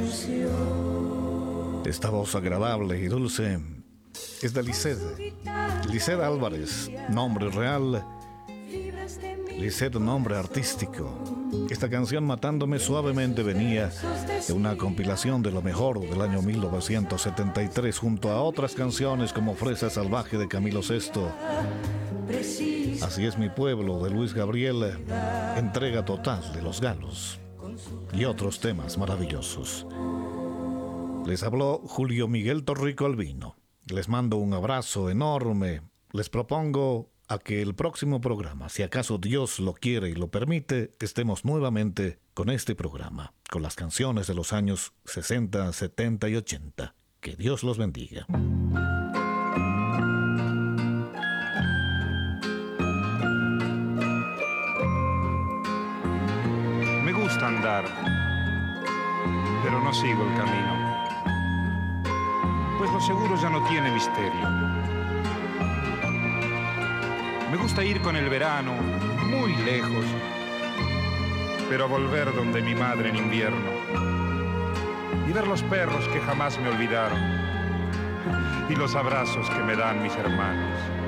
Esta voz agradable y dulce es de Lisette Álvarez, nombre real, Lisette, nombre artístico. Esta canción, Matándome Suavemente, venía de una compilación de lo mejor del año 1973, junto a otras canciones como Fresa Salvaje de Camilo Sesto, Así es mi pueblo de Luis Gabriel, Entrega Total de Los Galos y otros temas maravillosos. Les habló Julio Miguel Torrico Albino. Les mando un abrazo enorme. Les propongo a que el próximo programa, si acaso Dios lo quiere y lo permite, estemos nuevamente con este programa, con las canciones de los años 60, 70 y 80. Que Dios los bendiga. Me gusta andar, pero no sigo el camino, pues lo seguro ya no tiene misterio. Me gusta ir con el verano muy lejos, pero volver donde mi madre en invierno y ver los perros que jamás me olvidaron y los abrazos que me dan mis hermanos.